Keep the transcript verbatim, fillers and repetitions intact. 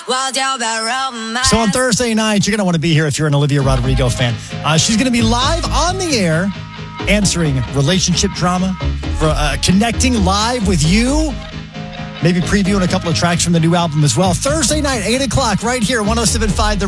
So on Thursday night, you're going to want to be here if you're an Olivia Rodrigo fan. Uh, she's going to be live on the air, answering relationship drama, for, uh, connecting live with you, maybe previewing a couple of tracks from the new album as well. Thursday night, eight o'clock, right here, one oh seven point five The